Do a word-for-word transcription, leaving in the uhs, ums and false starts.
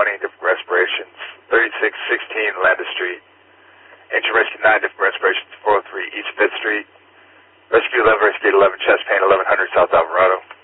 twenty, different respirations. thirty-six sixteen Landis Street. Engine rescue nine, different respirations. four oh three East fifth Street. Rescue eleven, rescue eleven, chest pain, eleven hundred South Alvarado.